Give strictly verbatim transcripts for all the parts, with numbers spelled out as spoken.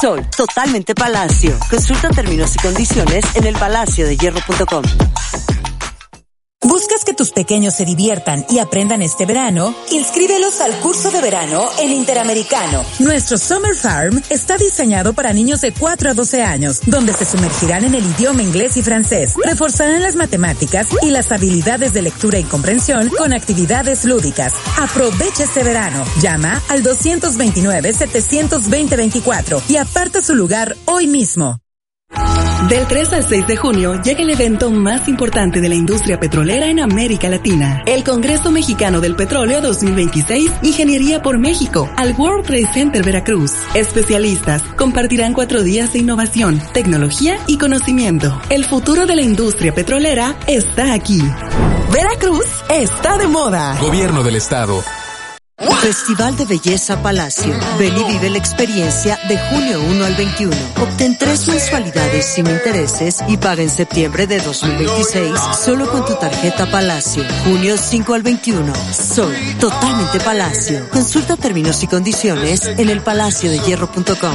Sol, totalmente Palacio. Consulta términos y condiciones en el palacio de hierro punto com. ¿Buscas que tus pequeños se diviertan y aprendan este verano? Inscríbelos al curso de verano en Interamericano. Nuestro Summer Farm está diseñado para niños de cuatro a doce años, donde se sumergirán en el idioma inglés y francés, reforzarán las matemáticas y las habilidades de lectura y comprensión con actividades lúdicas. Aprovecha este verano. Llama al dos dos nueve, siete dos cero, dos cuatro y aparta su lugar hoy mismo. Del tres al seis de junio llega el evento más importante de la industria petrolera en América Latina, el Congreso Mexicano del Petróleo dos mil veintiséis, Ingeniería por México, al World Trade Center Veracruz. Especialistas compartirán cuatro días de innovación, tecnología y conocimiento. El futuro de la industria petrolera está aquí. Veracruz está de moda. Gobierno del Estado. Festival de Belleza Palacio. Ven y vive la experiencia de junio uno al veintiuno. Obtén tres mensualidades sin intereses y paga en septiembre de dos mil veintiséis solo con tu tarjeta Palacio. Junio cinco al veintiuno. Sol, totalmente Palacio. Consulta términos y condiciones en el palacio de hierro punto com.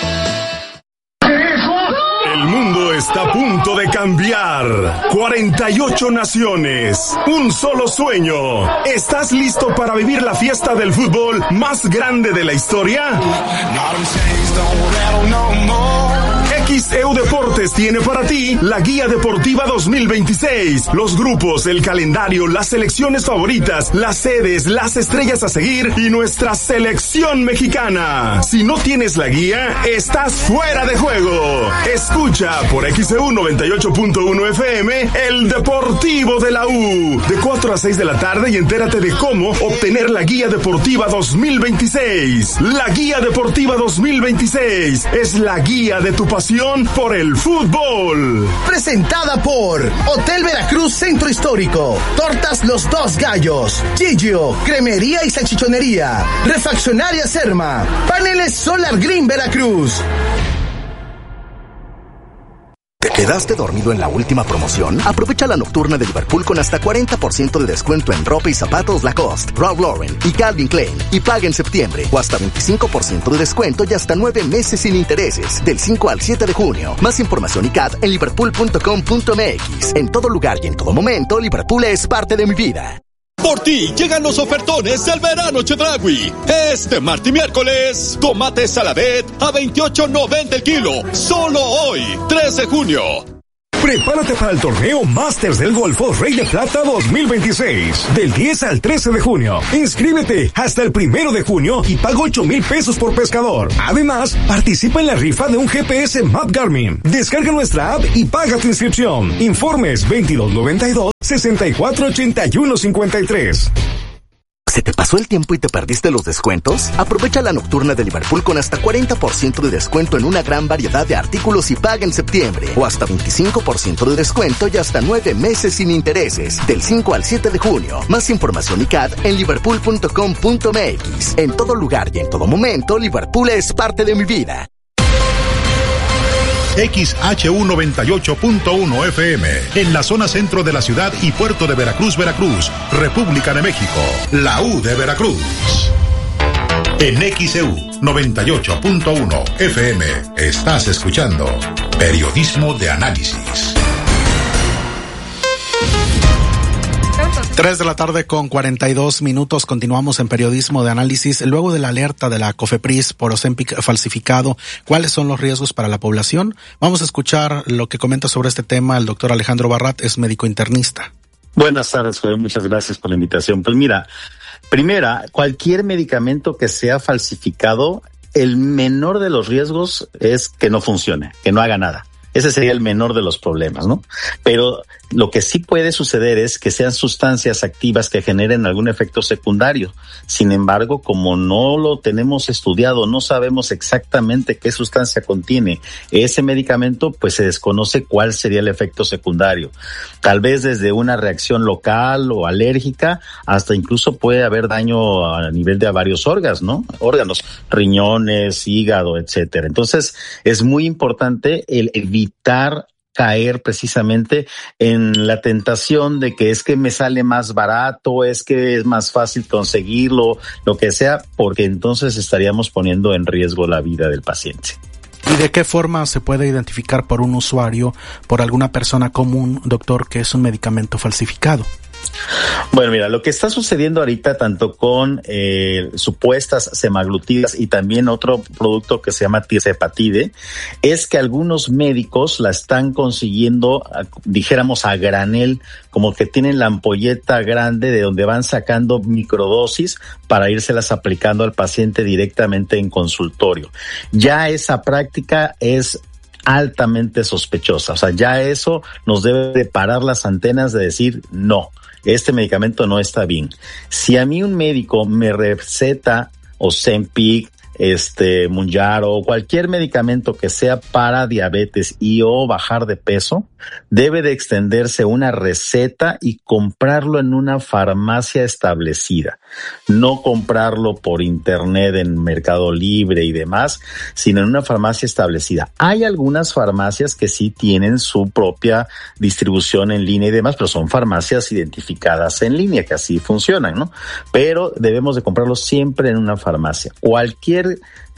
El mundo está a punto de cambiar. cuarenta y ocho naciones, un solo sueño. ¿Estás listo para vivir la fiesta del fútbol más grande de la historia? X E U Deportes tiene para ti la Guía Deportiva dos mil veintiséis. Los grupos, el calendario, las selecciones favoritas, las sedes, las estrellas a seguir y nuestra selección mexicana. Si no tienes la guía, estás fuera de juego. Escucha por X E U noventa y ocho punto uno F M el Deportivo de la U. De cuatro a seis de la tarde y entérate de cómo obtener la Guía Deportiva dos mil veintiséis. La Guía Deportiva dos mil veintiséis es la guía de tu pasión por el fútbol. Presentada por Hotel Veracruz Centro Histórico, Tortas Los Dos Gallos, Gigio, Cremería y Salchichonería, Refaccionaria Serma, Paneles Solar Green Veracruz. ¿Te quedaste dormido en la última promoción? Aprovecha la nocturna de Liverpool con hasta cuarenta por ciento de descuento en ropa y zapatos Lacoste, Ralph Lauren y Calvin Klein. Y paga en septiembre o hasta veinticinco por ciento de descuento y hasta nueve meses sin intereses. Del cinco al siete de junio. Más información y C A D en liverpool punto com punto m x. En todo lugar y en todo momento, Liverpool es parte de mi vida. Por ti llegan los ofertones del verano Chedraui. Este martes y miércoles, tomate saladet a veintiocho noventa el kilo. Solo hoy, tres de junio. Prepárate para el torneo Masters del Golfo Rey de Plata dos mil veintiséis. Del diez al trece de junio. Inscríbete hasta el primero de junio y paga ocho mil pesos por pescador. Además, participa en la rifa de un G P S Map Garmin. Descarga nuestra app y paga tu inscripción. Informes veintidós noventa y dos, sesenta y cuatro ochenta y uno cincuenta y tres. ¿Se te pasó el tiempo y te perdiste los descuentos? Aprovecha la nocturna de Liverpool con hasta cuarenta por ciento de descuento en una gran variedad de artículos y paga en septiembre. O hasta veinticinco por ciento de descuento y hasta nueve meses sin intereses. Del cinco al siete de junio. Más información y C A D en liverpool punto com punto m x. En todo lugar y en todo momento, Liverpool es parte de mi vida. X H U noventa y ocho punto uno F M, en la zona centro de la ciudad y puerto de Veracruz, Veracruz, República de México, la U de Veracruz. En X E U noventa y ocho punto uno F M, estás escuchando Periodismo de Análisis. Tres de la tarde con cuarenta y dos minutos. Continuamos en Periodismo de Análisis. Luego de la alerta de la COFEPRIS por Ozempic falsificado, ¿cuáles son los riesgos para la población? Vamos a escuchar lo que comenta sobre este tema el doctor Alejandro Barrat, es médico internista. Buenas tardes, Joder. Muchas gracias por la invitación. Pues mira, primera, cualquier medicamento que sea falsificado, el menor de los riesgos es que no funcione, que no haga nada. Ese sería el menor de los problemas, ¿no? Pero lo que sí puede suceder es que sean sustancias activas que generen algún efecto secundario. Sin embargo, como no lo tenemos estudiado, no sabemos exactamente qué sustancia contiene ese medicamento, pues se desconoce cuál sería el efecto secundario. Tal vez desde una reacción local o alérgica hasta incluso puede haber daño a nivel de varios órganos, ¿no? Órganos, riñones, hígado, etcétera. Entonces, es muy importante el evitar caer precisamente en la tentación de que es que me sale más barato, es que es más fácil conseguirlo, lo que sea, porque entonces estaríamos poniendo en riesgo la vida del paciente. ¿Y de qué forma se puede identificar por un usuario, por alguna persona común, doctor, que es un medicamento falsificado? Bueno, mira, lo que está sucediendo ahorita tanto con eh, supuestas semaglutidas y también otro producto que se llama tirzepatide es que algunos médicos la están consiguiendo, dijéramos a granel, como que tienen la ampolleta grande de donde van sacando microdosis para írselas aplicando al paciente directamente en consultorio. Ya esa práctica es altamente sospechosa, o sea, ya eso nos debe de parar las antenas de decir no. Este medicamento no está bien. Si a mí un médico me receta Ozempic, este, Mounjaro, cualquier medicamento que sea para diabetes y o bajar de peso, debe de extenderse una receta y comprarlo en una farmacia establecida. No comprarlo por internet en Mercado Libre y demás, sino en una farmacia establecida. Hay algunas farmacias que sí tienen su propia distribución en línea y demás, pero son farmacias identificadas en línea que así funcionan, ¿no? Pero debemos de comprarlo siempre en una farmacia. Cualquier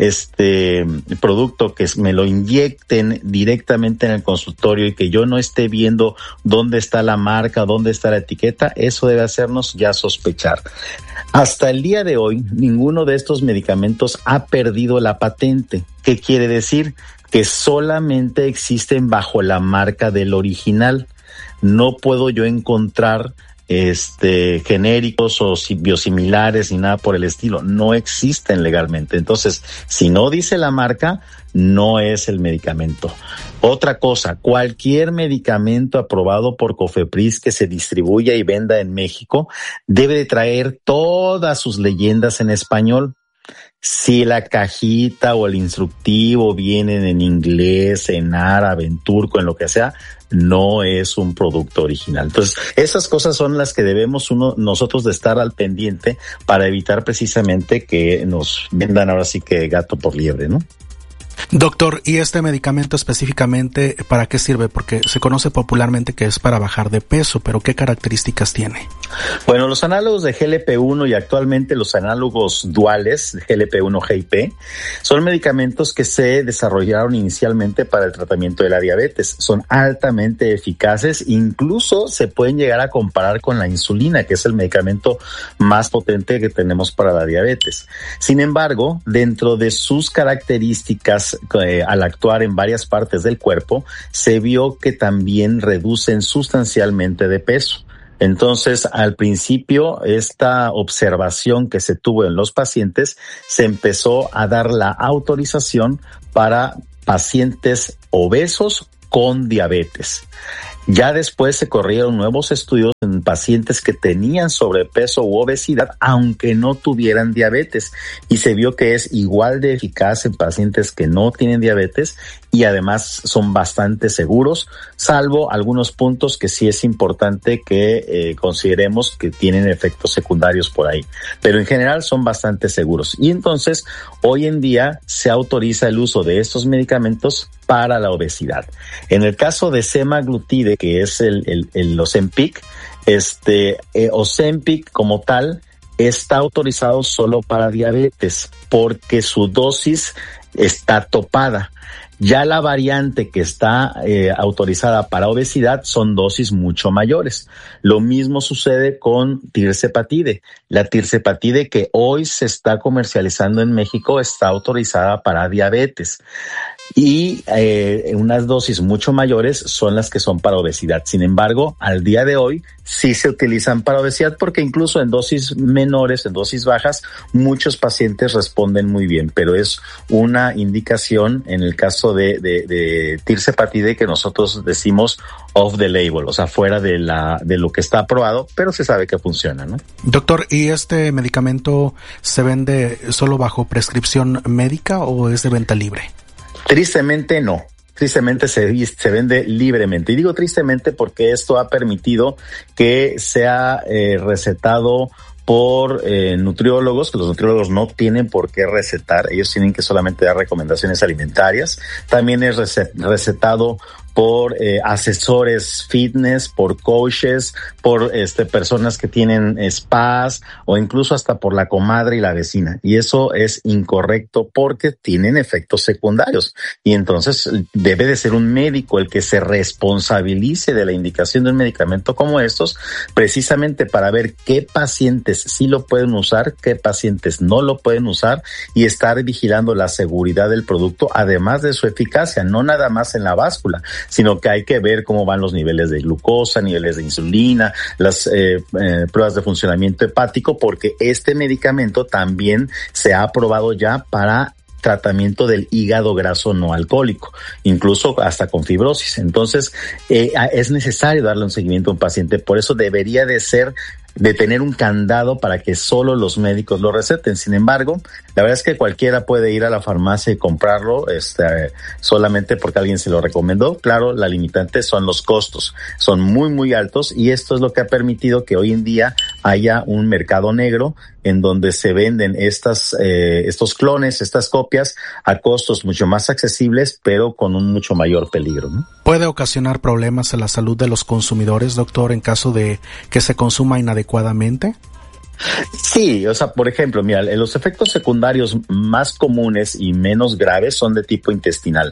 este producto que me lo inyecten directamente en el consultorio y que yo no esté viendo dónde está la marca, dónde está la etiqueta, eso debe hacernos ya sospechar. Hasta el día de hoy, ninguno de estos medicamentos ha perdido la patente. ¿Qué quiere decir? Que solamente existen bajo la marca del original. No puedo yo encontrar este genéricos o biosimilares ni nada por el estilo, no existen legalmente. Entonces, si no dice la marca, no es el medicamento. Otra cosa, cualquier medicamento aprobado por COFEPRIS que se distribuya y venda en México debe de traer todas sus leyendas en español. Si la cajita o el instructivo vienen en inglés, en árabe, en turco, en lo que sea, no es un producto original. Entonces, esas cosas son las que debemos uno, nosotros de estar al pendiente para evitar precisamente que nos vendan ahora sí que gato por liebre, ¿no? Doctor, ¿y este medicamento específicamente para qué sirve? Porque se conoce popularmente que es para bajar de peso, pero ¿qué características tiene? Bueno, los análogos de G L P uno y actualmente los análogos duales, G L P uno G I P, son medicamentos que se desarrollaron inicialmente para el tratamiento de la diabetes. Son altamente eficaces, incluso se pueden llegar a comparar con la insulina, que es el medicamento más potente que tenemos para la diabetes. Sin embargo, dentro de sus características, Eh, al actuar en varias partes del cuerpo, se vio que también reducen sustancialmente de peso. Entonces, al principio, esta observación que se tuvo en los pacientes, se empezó a dar la autorización para pacientes obesos con diabetes. Ya después se corrieron nuevos estudios en pacientes que tenían sobrepeso u obesidad, aunque no tuvieran diabetes, y se vio que es igual de eficaz en pacientes que no tienen diabetes y además son bastante seguros, salvo algunos puntos que sí es importante que eh, consideremos que tienen efectos secundarios por ahí, pero en general son bastante seguros. Y entonces, hoy en día se autoriza el uso de estos medicamentos para la obesidad. En el caso de semaglutide, que es el, el, el Ozempic, este, eh, Ozempic como tal está autorizado solo para diabetes porque su dosis está topada. Ya la variante que está eh, autorizada para obesidad son dosis mucho mayores. Lo mismo sucede con tirzepatide. La tirzepatide que hoy se está comercializando en México está autorizada para diabetes. Y eh, unas dosis mucho mayores son las que son para obesidad. Sin embargo, al día de hoy sí se utilizan para obesidad porque incluso en dosis menores, en dosis bajas, muchos pacientes responden muy bien, pero es una indicación en el caso de, de, de tirzepatide que nosotros decimos off the label, o sea, fuera de la de lo que está aprobado, pero se sabe que funciona, ¿no? Doctor, ¿y este medicamento se vende solo bajo prescripción médica o es de venta libre? Tristemente no. Tristemente se, se vende libremente. Y digo tristemente porque esto ha permitido que sea eh, recetado por eh, nutriólogos, que los nutriólogos no tienen por qué recetar, ellos tienen que solamente dar recomendaciones alimentarias. También es recetado por eh, asesores fitness, por coaches, por este personas que tienen spas o incluso hasta por la comadre y la vecina. Y eso es incorrecto porque tienen efectos secundarios. Y entonces debe de ser un médico el que se responsabilice de la indicación de un medicamento como estos, precisamente para ver qué pacientes sí lo pueden usar, qué pacientes no lo pueden usar y estar vigilando la seguridad del producto, además de su eficacia, no nada más en la báscula, sino que hay que ver cómo van los niveles de glucosa, niveles de insulina, las eh, eh, pruebas de funcionamiento hepático, porque este medicamento también se ha aprobado ya para tratamiento del hígado graso no alcohólico, incluso hasta con fibrosis. Entonces, eh, es necesario darle un seguimiento a un paciente, por eso debería de ser de tener un candado para que solo los médicos lo receten. Sin embargo, la verdad es que cualquiera puede ir a la farmacia y comprarlo este, solamente porque alguien se lo recomendó. Claro, la limitante son los costos, son muy muy altos y esto es lo que ha permitido que hoy en día haya un mercado negro en donde se venden estas eh, estos clones, estas copias a costos mucho más accesibles, pero con un mucho mayor peligro, ¿no? ¿Puede ocasionar problemas en la salud de los consumidores, doctor, en caso de que se consuma inadecuadamente? Sí, o sea, por ejemplo, mira, los efectos secundarios más comunes y menos graves son de tipo intestinal.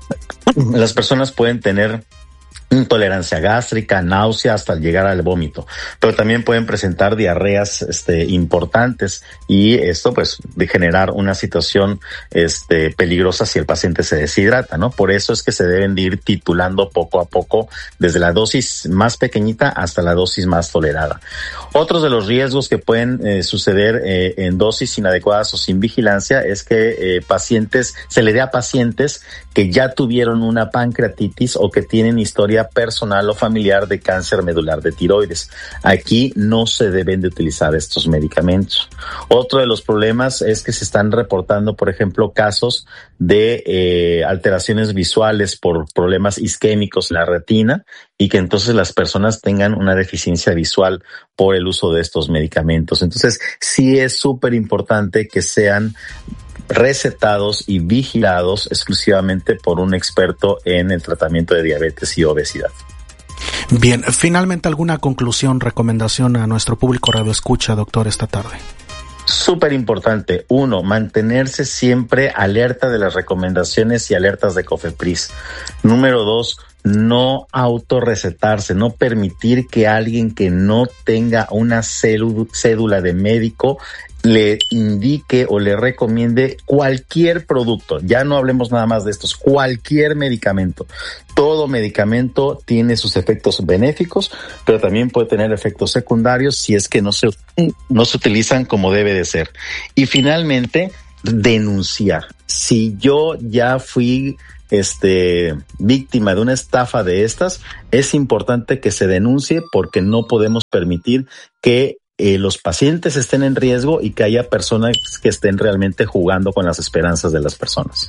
Las personas pueden tener intolerancia gástrica, náusea, hasta llegar al vómito, pero también pueden presentar diarreas este, importantes y esto pues de generar una situación este, peligrosa si el paciente se deshidrata, ¿no? Por eso es que se deben de ir titulando poco a poco desde la dosis más pequeñita hasta la dosis más tolerada. Otros de los riesgos que pueden eh, suceder eh, en dosis inadecuadas o sin vigilancia es que eh, pacientes, se le dé a pacientes que ya tuvieron una pancreatitis o que tienen historia personal o familiar de cáncer medular de tiroides. Aquí no se deben de utilizar estos medicamentos. Otro de los problemas es que se están reportando, por ejemplo, casos de eh, alteraciones visuales por problemas isquémicos en la retina y que entonces las personas tengan una deficiencia visual por el uso de estos medicamentos. Entonces, sí es súper importante que sean recetados y vigilados exclusivamente por un experto en el tratamiento de diabetes y obesidad. Bien, finalmente, ¿alguna conclusión, recomendación a nuestro público radioescucha, doctor, esta tarde? Súper importante. Uno, mantenerse siempre alerta de las recomendaciones y alertas de COFEPRIS. Número dos, no autorrecetarse, no permitir que alguien que no tenga una cédula de médico le indique o le recomiende cualquier producto. Ya no hablemos nada más de estos, cualquier medicamento. Todo medicamento tiene sus efectos benéficos, pero también puede tener efectos secundarios si es que no se, no se utilizan como debe de ser. Y finalmente, denunciar. Si yo ya fui este víctima de una estafa de estas, es importante que se denuncie porque no podemos permitir que Eh, los pacientes estén en riesgo y que haya personas que estén realmente jugando con las esperanzas de las personas.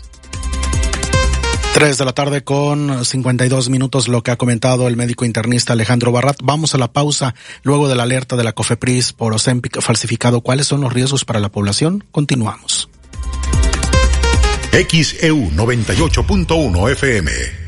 Tres de la tarde con cincuenta y dos minutos, lo que ha comentado el médico internista Alejandro Barrat. Vamos a la pausa luego de la alerta de la COFEPRIS por Ozempic falsificado. ¿Cuáles son los riesgos para la población? Continuamos. X E U noventa y ocho punto uno F M